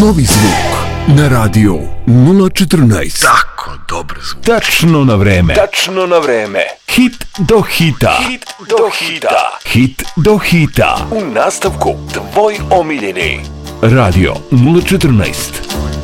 Novi zvuk na radio 014. Tako dobar zvuk. Tačno na vreme. Tačno na vreme. Hit do hita. Hit do hita. Hit do hita. U nastavku tvoj omiljeni Radio 014.